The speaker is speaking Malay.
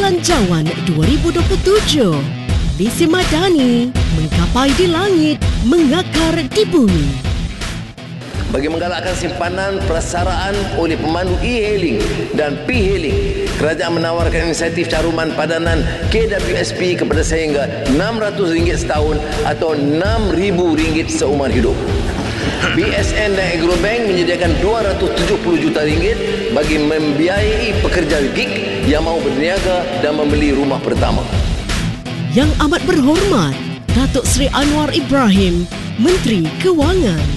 Belanjawan 2027. Visi Madani, menggapai di langit, mengakar di bumi. Bagi menggalakkan simpanan prasaraan oleh pemandu e-hailing dan p-hailing, kerajaan menawarkan insentif caruman padanan KWSP kepada sehingga RM600 setahun atau RM6,000 seumur hidup. BSN dan Agrobank menyediakan RM270 juta bagi membiayai pekerja gig yang mahu berniaga dan membeli rumah pertama. Yang amat berhormat, Datuk Seri Anwar Ibrahim, Menteri Kewangan.